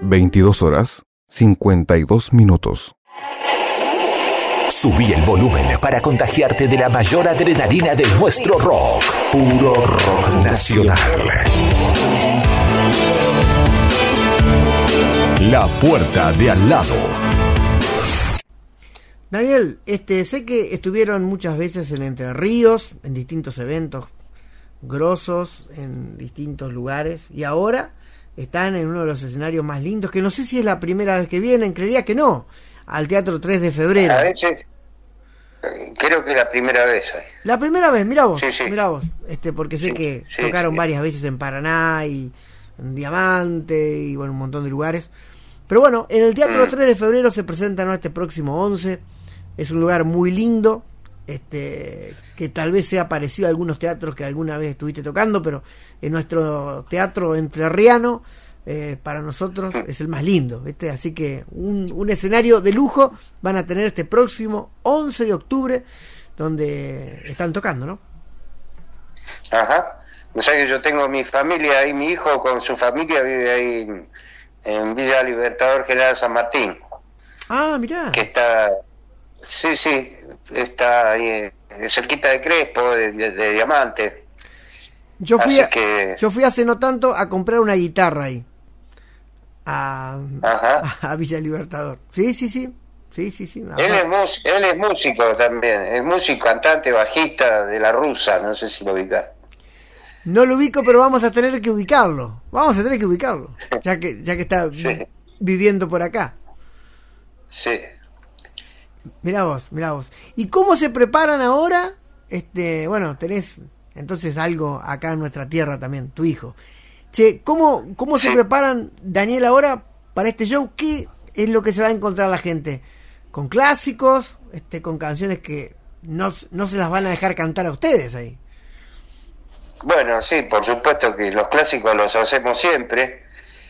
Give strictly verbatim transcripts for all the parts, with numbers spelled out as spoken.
veintidós horas, cincuenta y dos minutos. Subí el volumen para contagiarte de la mayor adrenalina de nuestro rock. Puro rock nacional. La puerta de al lado. Daniel, este, sé que estuvieron muchas veces en Entre Ríos, en distintos eventos grosos, en distintos lugares, y ahora están en uno de los escenarios más lindos, que no sé si es la primera vez que vienen, creería que no, al Teatro tres de febrero. A veces, creo que es la primera vez. La primera vez, mirá vos, sí, sí. mirá vos, este, porque sé sí, que sí, tocaron sí. varias veces en Paraná y en Diamante y bueno, un montón de lugares. Pero bueno, en el Teatro mm. tres de febrero se presentan, ¿no?, este próximo once. Es un lugar muy lindo, este, que tal vez sea parecido a algunos teatros que alguna vez estuviste tocando, pero en nuestro teatro entrerriano, eh, para nosotros es el más lindo, ¿viste? Así que un, un escenario de lujo van a tener este próximo once de octubre, donde están tocando, ¿no? Ajá. O sea que yo tengo mi familia ahí, mi hijo con su familia vive ahí en, en Villa Libertador General San Martín. Ah, mirá. Que está... Sí, sí, está ahí eh, cerquita de Crespo, de, de, de Diamante. Yo fui, a, que... yo fui hace no tanto a comprar una guitarra ahí, a, Ajá. a, a Villa Libertador. Sí, sí, sí, sí, sí, sí. Él es, mus, él es músico también, es músico, cantante, bajista de La Rusa, no sé si lo ubicas. No lo ubico, pero vamos a tener que ubicarlo, vamos a tener que ubicarlo, ya que, ya que está sí. viviendo por acá. Sí. Mirá vos, mirá vos. ¿Y cómo se preparan ahora? Este, bueno, tenés entonces algo acá en nuestra tierra también, tu hijo. Che, ¿cómo, cómo se sí. preparan, Daniel, ahora para este show? ¿Qué es lo que se va a encontrar la gente? ¿Con clásicos? Este, ¿con canciones que no, no se las van a dejar cantar a ustedes ahí? Bueno, sí, por supuesto que los clásicos los hacemos siempre.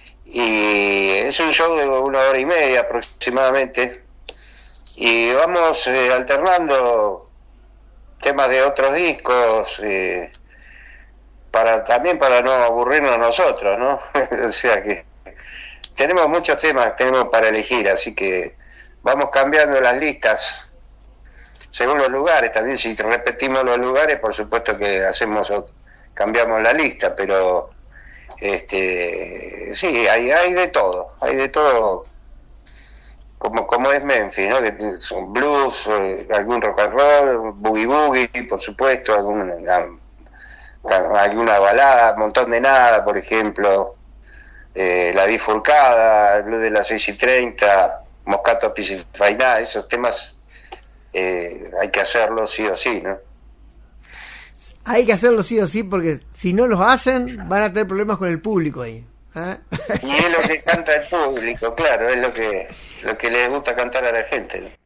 Y es un show de una hora y media aproximadamente. Y vamos eh, alternando temas de otros discos, eh, para también para no aburrirnos nosotros, ¿no? O sea que tenemos muchos temas tenemos para elegir, así que vamos cambiando las listas según los lugares. También si repetimos los lugares, por supuesto que hacemos cambiamos la lista, pero este sí, hay hay de todo, hay de todo. Como, como es Memphis, ¿no? Que son blues, eh, algún rock and roll, boogie boogie, por supuesto, alguna, alguna balada, un montón de nada, por ejemplo, eh, La Bifurcada, el blues de las seis y treinta, Moscato Piscifainá, esos temas eh, hay que hacerlos sí o sí, ¿no? Hay que hacerlo sí o sí, porque si no los hacen, van a tener problemas con el público ahí. ¿Eh? Y es lo que canta el público, claro, es lo que lo que les gusta cantar a la gente, ¿no?